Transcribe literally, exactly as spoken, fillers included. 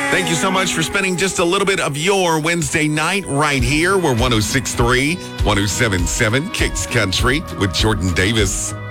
Thank you so much for spending just a little bit of your Wednesday night right here. We're one oh six point three, one oh seven point seven Kicks Country with Jordan Davis.